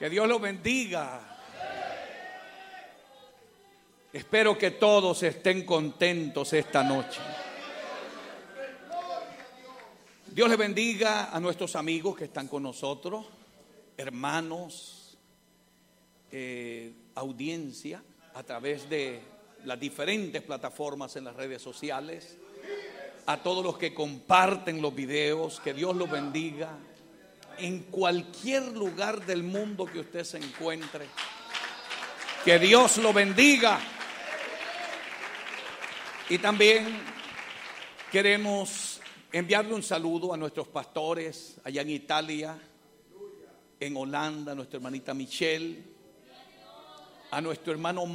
Que Dios los bendiga. Espero que todos estén contentos esta noche. Dios les bendiga a nuestros amigos que están con nosotros, hermanos, audiencia a través de las diferentes plataformas en las redes sociales, a todos los que comparten los videos. Que Dios los bendiga en cualquier lugar del mundo que usted se encuentre. Que Dios lo bendiga. Y también queremos enviarle un saludo a nuestros pastores allá en Italia, en Holanda, a nuestra hermanita Michelle, a nuestro hermano